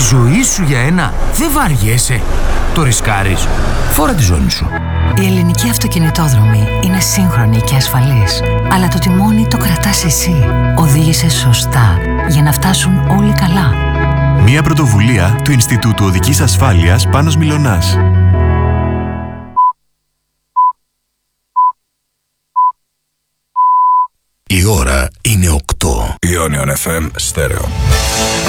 ζωή σου για ένα δεν βαριέσαι. Το ρισκάρεις. Φόρα τη ζώνη σου. Η ελληνική αυτοκινητόδρομη είναι σύγχρονη και ασφαλής. Αλλά το τιμόνι το κρατάς εσύ. Οδήγησε σωστά για να φτάσουν όλοι καλά. Μια πρωτοβουλία του Ινστιτούτου Οδικής Ασφάλειας Πάνος Μιλωνάς. Η ώρα είναι 8. Ionion FM Stereo.